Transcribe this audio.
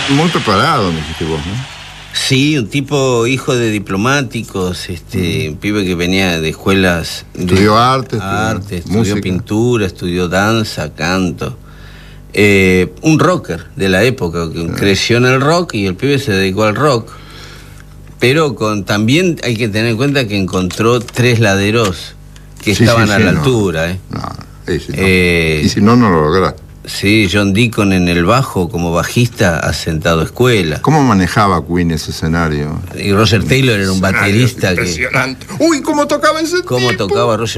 Muy preparado, me dijiste vos, ¿no? Sí, un tipo hijo de diplomáticos, un pibe que venía de escuelas... Estudió arte, estudió música. pintura, estudió danza, canto. Un rocker de la época, que creció en el rock y el pibe se dedicó al rock. Pero también hay que tener en cuenta que encontró 3 laderos que estaban a la altura. Y si no, no lo lograste. Sí, John Deacon en el bajo como bajista ha sentado escuela. ¿Cómo manejaba Queen ese escenario? Y Roger Taylor era un baterista impresionante. Uy, ¿cómo tocaba ese tipo? ¿Cómo tocaba Roger